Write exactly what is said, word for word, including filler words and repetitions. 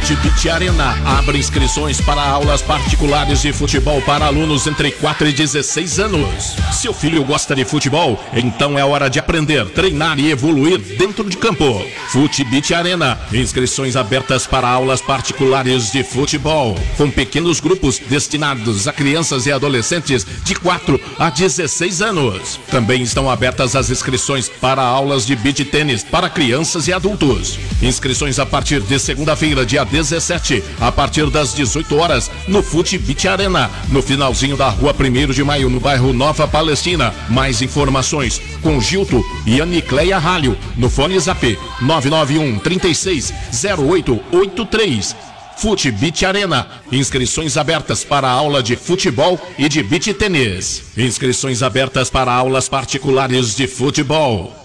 Futibit Arena abre inscrições para aulas particulares de futebol para alunos entre quatro e dezesseis anos. Seu filho gosta de futebol? Então é hora de aprender, treinar e evoluir dentro de campo. Futibit Arena, inscrições abertas para aulas particulares de futebol, com pequenos grupos destinados a crianças e adolescentes de quatro a dezesseis anos. Também estão abertas as inscrições para aulas de beach tênis para crianças e adultos. Inscrições a partir de segunda-feira, dia dezessete, a partir das dezoito horas, no Futibit Arena, no finalzinho da rua primeiro de maio, no bairro Nova Palestina. Mais informações com Gilto e Anicleia Ralho, no fone Zap nove nove um, três seis, zero oito oito três. Futibit Arena, inscrições abertas para aula de futebol e de beach tênis. Inscrições abertas para aulas particulares de futebol.